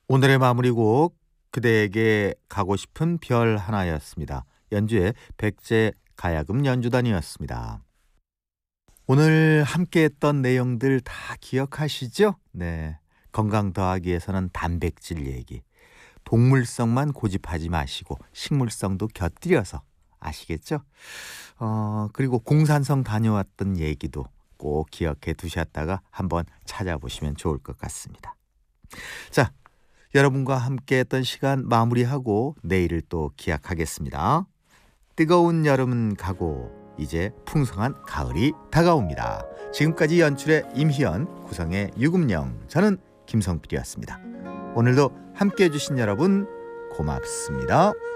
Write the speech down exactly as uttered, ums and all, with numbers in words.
오늘의 마무리곡 그대에게 가고 싶은 별 하나였습니다. 연주의 백제 가야금 연주단이었습니다. 오늘 함께했던 내용들 다 기억하시죠? 네, 건강 더하기 위해서는 단백질 얘기, 동물성만 고집하지 마시고 식물성도 곁들여서 아시겠죠? 어, 그리고 공산성 다녀왔던 얘기도 꼭 기억해 두셨다가 한번 찾아보시면 좋을 것 같습니다. 자, 여러분과 함께했던 시간 마무리하고 내일을 또 기약하겠습니다. 뜨거운 여름은 가고 이제 풍성한 가을이 다가옵니다. 지금까지 연출의 임희연, 구성의 유금영, 저는 김성필이었습니다. 오늘도 함께해 주신 여러분 고맙습니다.